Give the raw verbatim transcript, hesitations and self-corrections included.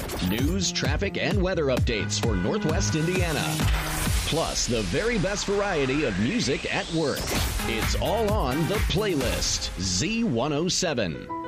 News, traffic, and weather updates for Northwest Indiana. Plus, the very best variety of music at work. It's all on The Playlist, Z one oh seven.